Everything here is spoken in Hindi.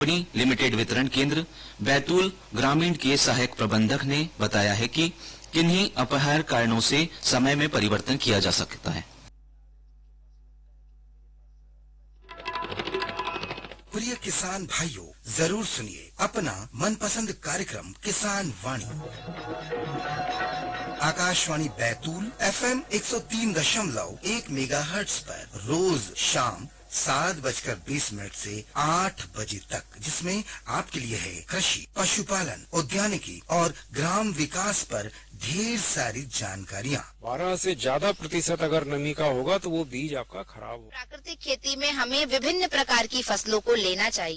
कंपनी लिमिटेड वितरण केंद्र बैतूल ग्रामीण के सहायक प्रबंधक ने बताया है कि किन्हीं अपहार कारणों से समय में परिवर्तन किया जा सकता है। प्रिय किसान भाइयों, जरूर सुनिए अपना मनपसंद कार्यक्रम किसान वाणी। आकाशवाणी बैतूल FM 103.1 मेगाहर्ट्ज पर रोज शाम 7:20 से 8 बजे तक, जिसमें आपके लिए है कृषि, पशुपालन, उद्यानिकी और ग्राम विकास पर ढेर सारी जानकारियाँ। 12 से ज्यादा प्रतिशत अगर नमी का होगा तो वो बीज आपका खराब होगा। प्राकृतिक खेती में हमें विभिन्न प्रकार की फसलों को लेना चाहिए।